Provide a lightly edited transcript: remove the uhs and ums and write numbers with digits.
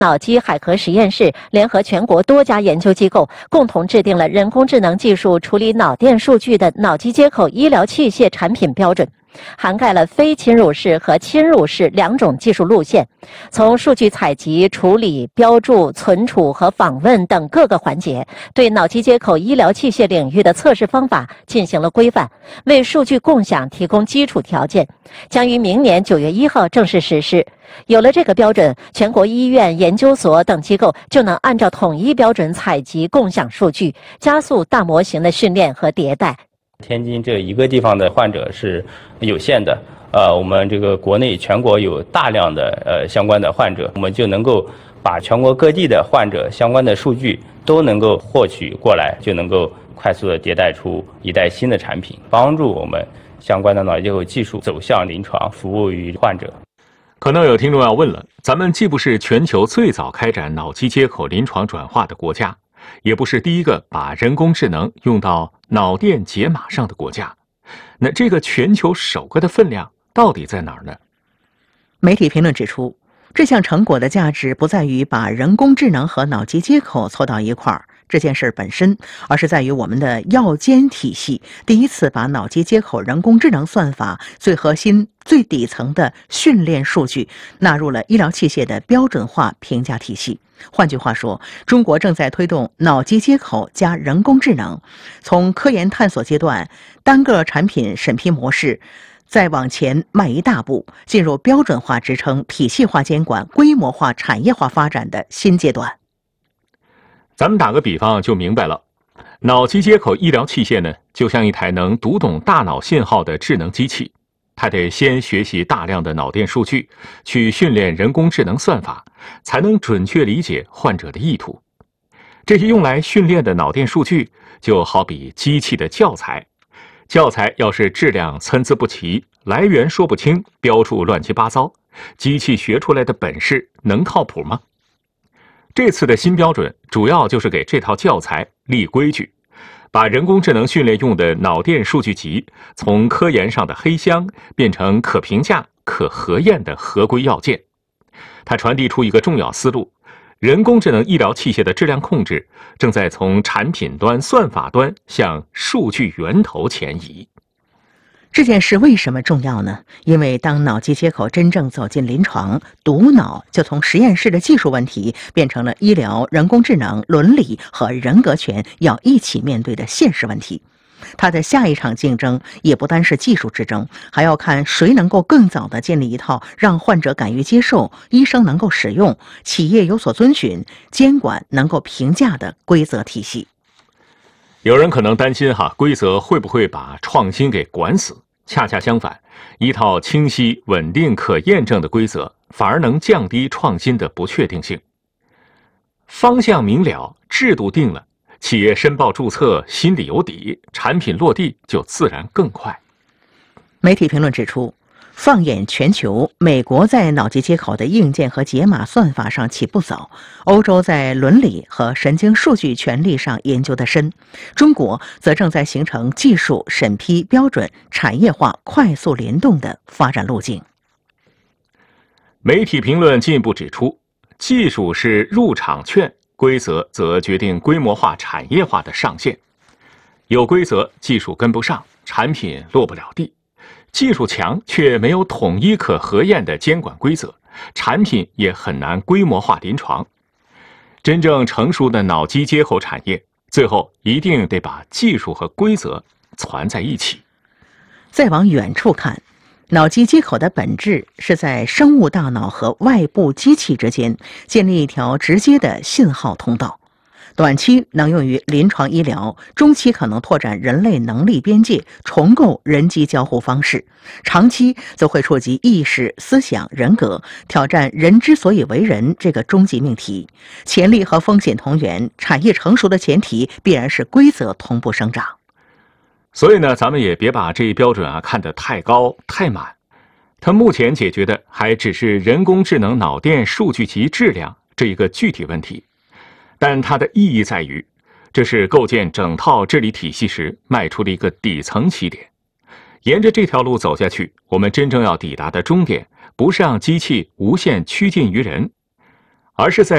脑机海河实验室联合全国多家研究机构，共同制定了人工智能技术处理脑电数据的脑机接口医疗器械产品标准，涵盖了非侵入式和侵入式两种技术路线，从数据采集、处理、标注、存储和访问等各个环节，对脑机接口医疗器械领域的测试方法进行了规范，为数据共享提供基础条件，将于明年9月1号正式实施。有了这个标准，全国医院、研究所等机构就能按照统一标准采集、共享数据，加速大模型的训练和迭代。 天津这一个地方的患者是有限的，我们这个国内全国有大量的相关的患者，我们就能够把全国各地的患者相关的数据都能够获取过来，就能够快速的迭代出一代新的产品，帮助我们相关的脑接口技术走向临床，服务于患者。 可能有听众要问了，咱们既不是全球最早开展脑机接口临床转化的国家，也不是第一个把人工智能用到脑电解码上的国家，那这个全球首个的分量到底在哪儿呢？ 媒体评论指出，这项成果的价值不在于把人工智能和脑机接口凑到一块儿这件事本身，而是在于我们的药监体系第一次把脑机接口人工智能算法最核心、最底层的训练数据纳入了医疗器械的标准化评价体系。换句话说，中国正在推动脑机接口加人工智能，从科研探索阶段单个产品审批模式，再往前迈一大步，进入标准化支撑、体系化监管、规模化产业化发展的新阶段。 咱们打个比方就明白了，脑机接口医疗器械呢，就像一台能读懂大脑信号的智能机器，它得先学习大量的脑电数据，去训练人工智能算法，才能准确理解患者的意图。这些用来训练的脑电数据，就好比机器的教材，教材要是质量参差不齐，来源说不清，标注乱七八糟，机器学出来的本事能靠谱吗？这次的新标准主要就是给这套教材立规矩，把人工智能训练用的脑电数据集从科研上的黑箱变成可评价、可核验的合规要件。它传递出一个重要思路：人工智能医疗器械的质量控制正在从产品端、算法端向数据源头前移。 这件事为什么重要呢？因为当脑机接口真正走进临床，读脑就从实验室的技术问题变成了医疗、人工智能、伦理和人格权要一起面对的现实问题。它的下一场竞争也不单是技术之争，还要看谁能够更早地建立一套让患者敢于接受、医生能够使用、企业有所遵循、监管能够评价的规则体系。 有人可能担心规则会不会把创新给管死？恰恰相反，一套清晰、稳定、可验证的规则，反而能降低创新的不确定性。方向明了，制度定了，企业申报注册心里有底，产品落地就自然更快。 媒体评论指出，放眼全球，美国在脑机接口的硬件和解码算法上起步早，欧洲在伦理和神经数据权利上研究得深，中国则正在形成技术审批标准产业化快速联动的发展路径。 媒体评论进一步指出，技术是入场券，规则则决定规模化产业化的上限。有规则，技术跟不上，产品落不了地。技术强却没有统一可核验的监管规则，产品也很难规模化临床。真正成熟的脑机接口产业，最后一定得把技术和规则攒在一起。 再往远处看，脑机接口的本质是在生物大脑和外部机器之间建立一条直接的信号通道。短期能用于临床医疗，中期可能拓展人类能力边界，重构人机交互方式，长期则会触及意识、思想、人格，挑战人之所以为人这个终极命题。潜力和风险同源，产业成熟的前提必然是规则同步生长。 所以呢，咱们也别把这一标准看得太高太满，它目前解决的还只是人工智能脑电数据集质量这一个具体问题。但它的意义在于，这是构建整套治理体系时迈出的一个底层起点。沿着这条路走下去，我们真正要抵达的终点，不是让机器无限趋近于人， 而是在